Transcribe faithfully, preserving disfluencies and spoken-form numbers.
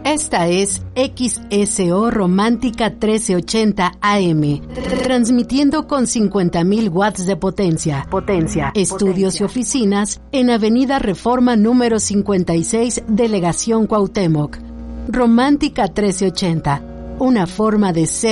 Esta es X S O Romántica trece ochenta A M, transmitiendo con cincuenta mil watts de potencia. Potencia. Estudios potencia. Y oficinas en Avenida Reforma número cincuenta y seis, Delegación Cuauhtémoc. Romántica trece ochenta, una forma de ser.